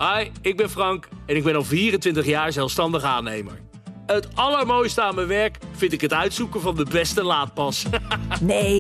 Hi, ik ben Frank en ik ben al 24 jaar zelfstandig aannemer. Het allermooiste aan mijn werk vind ik het uitzoeken van de beste laadpas. Nee,